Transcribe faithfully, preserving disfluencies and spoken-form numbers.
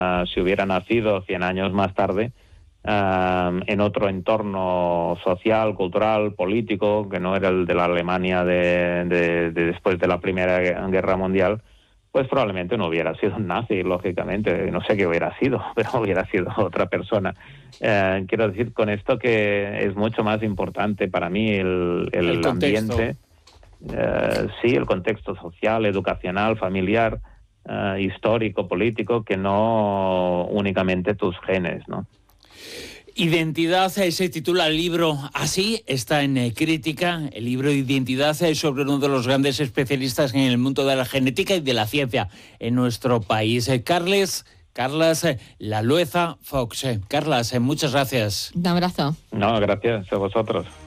uh, si hubiera nacido cien años más tarde, uh, en otro entorno social, cultural, político, que no era el de la Alemania de, de, de después de la Primera Guerra Mundial, pues probablemente no hubiera sido un nazi, lógicamente. No sé qué hubiera sido, pero hubiera sido otra persona. Eh, quiero decir con esto que es mucho más importante para mí el, el, el ambiente, eh, sí, el contexto social, educacional, familiar, eh, histórico, político, que no únicamente tus genes, ¿no? Identidad, eh, se titula el libro así, está en eh, Crítica, el libro Identidad eh, sobre uno de los grandes especialistas en el mundo de la genética y de la ciencia en nuestro país. Eh, Carles, Carlas eh, Lalueza Fox. Eh, Carlas, eh, muchas gracias. Un abrazo. No, gracias a vosotros.